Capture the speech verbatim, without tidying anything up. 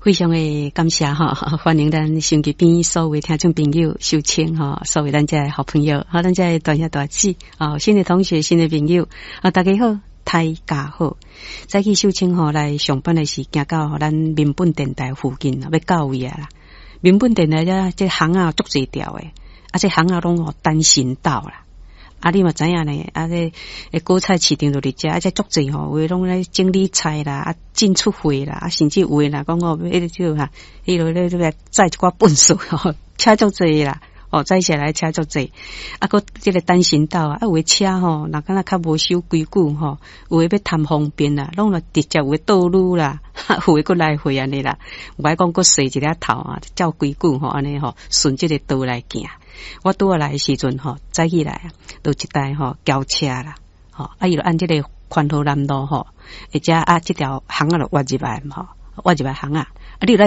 非常的感谢哈，欢迎咱手机边所有听众朋友收听哈，所有咱这好朋友，哈，咱这大兄大姊啊，新的同学、新的朋友啊，大家好，大家好。早起收听吼来上班的是行到咱民本电台附近啊，要到位啊啦。民本电台这这行啊足侪条诶，啊这行啊拢哦单行道啦。啊，你嘛知影呢？啊，这诶果菜市场就伫遮，啊，这足侪吼，有拢咧整理菜啦，啊，进出货啦，啊，甚至有诶啦，讲哦，迄个就哈，迄落咧这个载一寡粪扫吼，车足侪啦，哦，载下来车足侪，啊，个这个单行道啊，啊，有诶车吼，若敢若较无守规矩吼，有诶要贪方便啦，拢来直接有诶道路啦，有诶个来回安尼啦，有诶讲个洗一个头啊，照规矩吼，安尼吼，顺这个道来行。我拄下来的时阵吼，早起来啊，就一台吼轿车啦，吼啊，伊就按这个环河南路吼，或者啊，这条巷啊就挖入来吼，挖入来巷啊，啊，你来。